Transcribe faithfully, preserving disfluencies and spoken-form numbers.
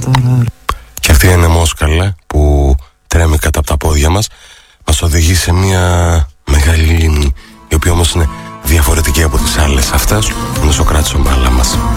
Και αυτή είναι μόσκαλα που τρέμει κάτω από τα πόδια μας. Μας οδηγεί σε μια μεγάλη λίμνη, η οποία όμως είναι διαφορετική από τις άλλες. Αυτές είναι ο Σωκράτης ο μπάλα μας.